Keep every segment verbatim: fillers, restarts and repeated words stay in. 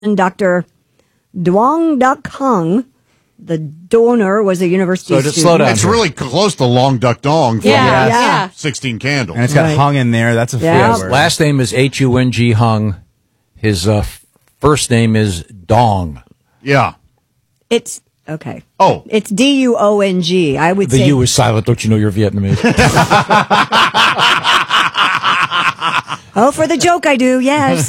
Doctor Duong Duc Hung. The donor was a university so student. just slow down. It's here. really close to Long Duck Dong from Yeah, yeah. sixteen Candles. And it's got Right. hung in there. That's a Yeah. fair word. Last name is H U N G Hung. His uh, f- first name is Dong. Yeah. It's, okay. Oh. It's D U O N G. I would The say. U is silent. Don't you know you're Vietnamese? Oh, for the joke I do, yes.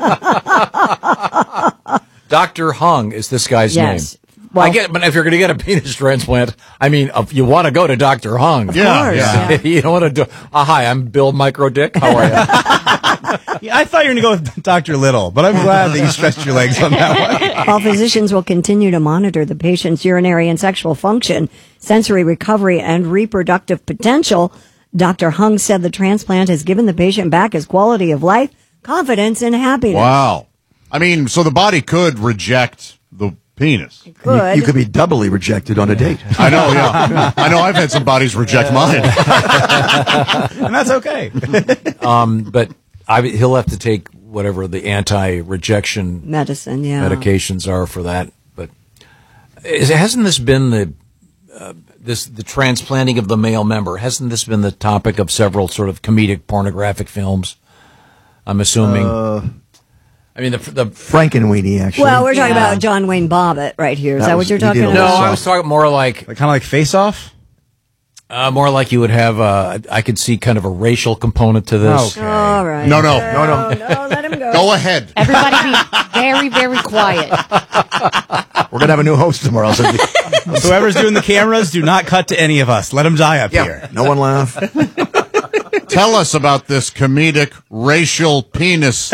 Doctor Hung is this guy's Yes. name. Well- I get, but if you're going to get a penis transplant, I mean, uh, you want to go to Doctor Hung. Yeah, course, yeah. yeah. You don't want to do. Uh, hi, I'm Bill Micro Dick. How are you? Yeah, I thought you were going to go with Doctor Little, but I'm glad that you stretched your legs on that one. While physicians will continue to monitor the patient's urinary and sexual function, sensory recovery, and reproductive potential, Doctor Hung said the transplant has given the patient back his quality of life, confidence, and happiness. Wow. I mean, so the body could reject the penis. Good. You could be doubly rejected on a date. I know, yeah. I know I've had some bodies reject mine. And that's okay. Um, but I, he'll have to take whatever the anti-rejection Medicine, yeah. medications are for that. But is, hasn't this been the uh, this the transplanting of the male member? Hasn't this been the topic of several sort of comedic pornographic films? I'm assuming. Uh, I mean, the the Frankenweenie, actually. Well, we're talking Yeah. about John Wayne Bobbitt right here. Is That that, was- what you're he talking did a no, about? I was talking more like Like, kind of like Face Off? uh, more like you would have. Uh, I could see kind of a racial component to this. Okay. All right. No, no. no, no. No, let him go. Go ahead. Everybody be very, very quiet. We're going to have a new host tomorrow. So Whoever's doing the cameras, do not cut to any of us. Let them die up yeah, here. no one laugh. Tell us about this comedic racial penis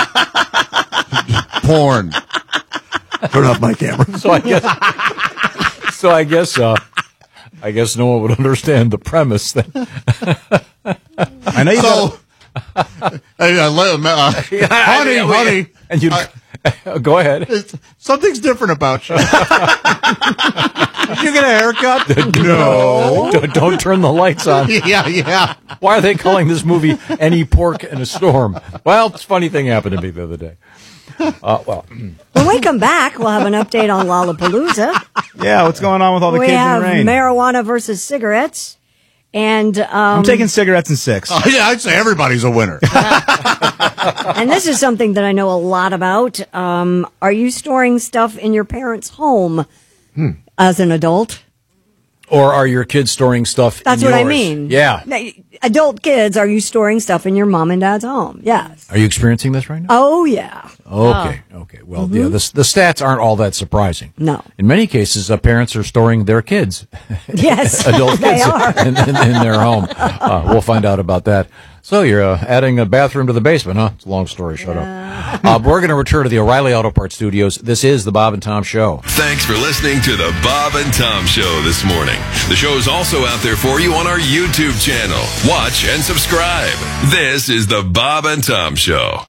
porn. Turn off my camera. So I guess. so I guess. Uh, I guess no one would understand the premise. Then. I know you So, hey, uh, let- uh, honey, I mean, honey, and you go ahead. it's- something's different about you. Did you get a haircut? No. don't, don't turn the lights on. Yeah, yeah. Why are they calling this movie Any Pork in a Storm? Well, it's a funny thing happened to me the other day. Uh, well, When we come back, we'll have an update on Lollapalooza. Yeah, what's going on with all the we kids have in the rain? marijuana versus cigarettes. And um, I'm taking cigarettes and six. Oh, yeah, I'd say everybody's a winner. and this is something that I know a lot about. Um, are you storing stuff in your parents' home as an adult? or are your kids storing stuff? That's in what I yours? mean. Yeah. Now, adult kids, are you storing stuff in your mom and dad's home? Yes. Are you experiencing this right now? Oh, yeah. Okay. Okay. Well, yeah. The the stats aren't all that surprising. No. In many cases, uh, parents are storing their kids, Yes, adult they kids, are. in, in, in their home. Uh, we'll find out about that. So you're uh, adding a bathroom to the basement, huh? It's a long story. Shut up. Uh, we're going to return to the O'Reilly Auto Parts Studios. This is the Bob and Tom Show. Thanks for listening to the Bob and Tom Show this morning. The show is also out there for you on our YouTube channel. Watch and subscribe. This is the Bob and Tom Show.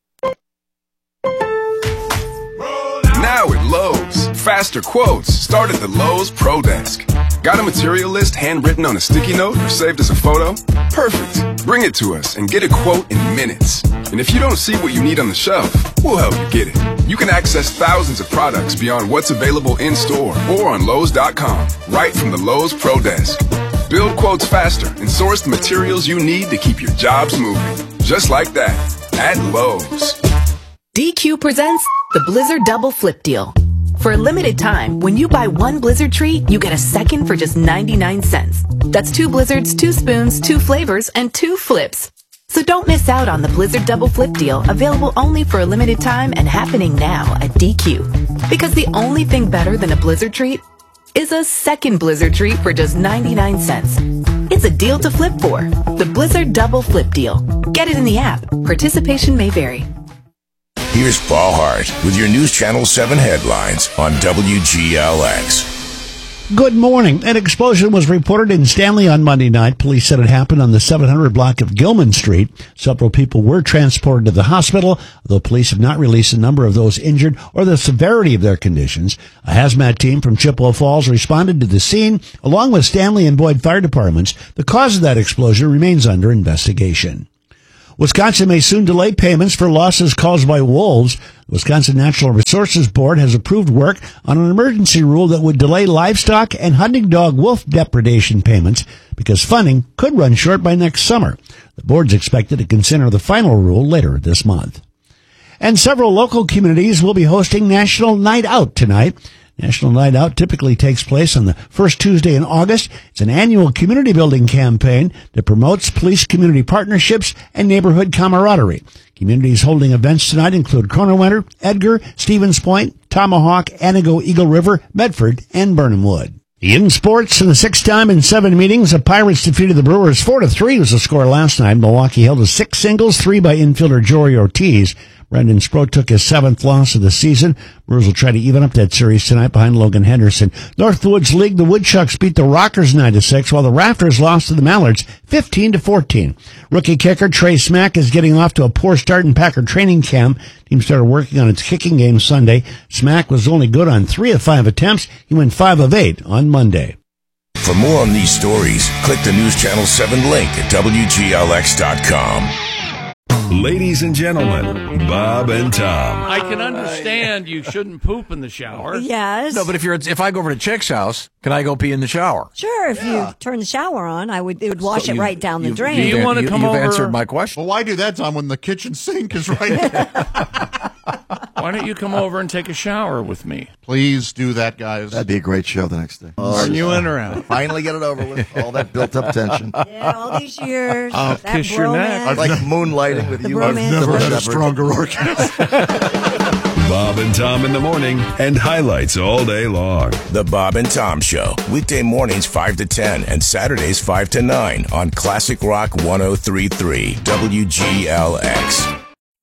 Now at Lowe's, faster quotes start at the Lowe's Pro Desk. Got a material list handwritten on a sticky note or saved as a photo? Perfect. Bring it to us and get a quote in minutes. And if you don't see what you need on the shelf, we'll help you get it. You can access thousands of products beyond what's available in store or on Lowe's dot com, right from the Lowe's Pro Desk. Build quotes faster and source the materials you need to keep your jobs moving. Just like that, at Lowe's. D Q presents the Blizzard Double Flip Deal. For a limited time, when you buy one Blizzard treat, you get a second for just ninety-nine cents. That's two Blizzards, two spoons, two flavors, and two flips. So don't miss out on the Blizzard Double Flip Deal, available only for a limited time and happening now at D Q. Because the only thing better than a Blizzard treat is a second Blizzard treat for just ninety-nine cents. It's a deal to flip for. The Blizzard Double Flip Deal. Get it in the app. Participation may vary. Here's Paul Hart with your News Channel seven headlines on W G L X. Good morning. An explosion was reported in Stanley on Monday night. Police said it happened on the seven hundred block of Gilman Street. Several people were transported to the hospital, though police have not released the number of those injured or the severity of their conditions. A hazmat team from Chippewa Falls responded to the scene, along with Stanley and Boyd fire departments. The cause of that explosion remains under investigation. Wisconsin may soon delay payments for losses caused by wolves. The Wisconsin Natural Resources Board has approved work on an emergency rule that would delay livestock and hunting dog wolf depredation payments because funding could run short by next summer. The board's expected to consider the final rule later this month. And several local communities will be hosting National Night Out tonight. National Night Out typically takes place on the first Tuesday in August. It's an annual community building campaign that promotes police-community partnerships and neighborhood camaraderie. Communities holding events tonight include Cornwinter, Edgar, Stevens Point, Tomahawk, Anago, Eagle River, Medford, and Burnham Wood. In sports, in the sixth time in seven meetings, the Pirates defeated the Brewers four to three was the score last night. Milwaukee held to six singles, three by infielder Jory Ortiz. Brendan Sproat took his seventh loss of the season. Brewers will try to even up that series tonight behind Logan Henderson. Northwoods League, the Woodchucks beat the Rockers nine to six, while the Rafters lost to the Mallards fifteen to fourteen. Rookie kicker Trey Smack is getting off to a poor start in Packer training camp. Team started working on its kicking game Sunday. Smack was only good on three of five attempts. He went five of eight on Monday. For more on these stories, click the News Channel seven link at W G L X dot com. Ladies and gentlemen, Bob and Tom. I can understand you shouldn't poop in the shower. Yes. No, but if you're if I go over to Chick's house, can I go pee in the shower? Sure, if Yeah. you turn the shower on, I would it would wash So it you- right down the you- drain. Do you want to come you've over? answered my question. Well, why do that, Tom, when the kitchen sink is right there? Why don't you come over and take a shower with me? Please do that, guys. That'd be a great show the next day. Are you in or out? Finally get it over with. All that built-up tension. Yeah, all these years. I'll that kiss your neck. I'd like moonlighting with The you. bromance. Never Never had a Shepherd. stronger orgasm. Bob and Tom in the morning and highlights all day long. The Bob and Tom Show, weekday mornings five to ten and Saturdays five to nine on Classic Rock one oh three point three W G L X.